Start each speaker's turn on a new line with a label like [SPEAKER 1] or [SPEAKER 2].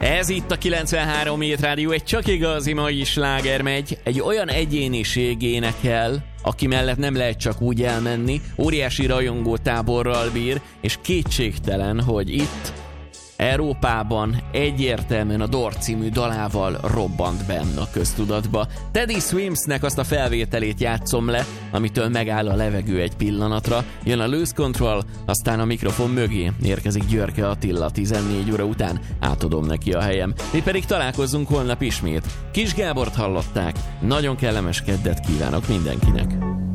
[SPEAKER 1] Ez itt a 93 Hit Rádió, egy csak igazi mai sláger megy, egy olyan egyéniség énekel, aki mellett nem lehet csak úgy elmenni, óriási rajongó táborral bír, és kétségtelen, hogy itt Európában egyértelműen a Door című dalával robbant benne a köztudatba. Teddy Swimsnek azt a felvételét játszom le, amitől megáll a levegő egy pillanatra, jön a Lose Control, aztán a mikrofon mögé érkezik Györke Attila 14 óra után, átadom neki a helyem. Mi pedig találkozzunk holnap ismét. Kis Gábort hallották, nagyon kellemes keddet kívánok mindenkinek.